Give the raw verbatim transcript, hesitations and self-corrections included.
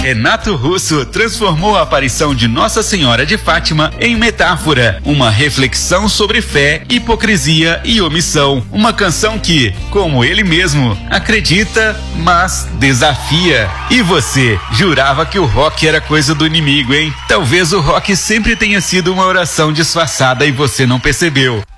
Renato Russo transformou a aparição de Nossa Senhora de Fátima em metáfora, uma reflexão sobre fé, hipocrisia e omissão. Uma canção que, como ele mesmo, acredita, mas desafia. E você, jurava que o rock era coisa do inimigo, hein? Talvez o rock sempre tenha sido uma oração disfarçada e você não percebeu.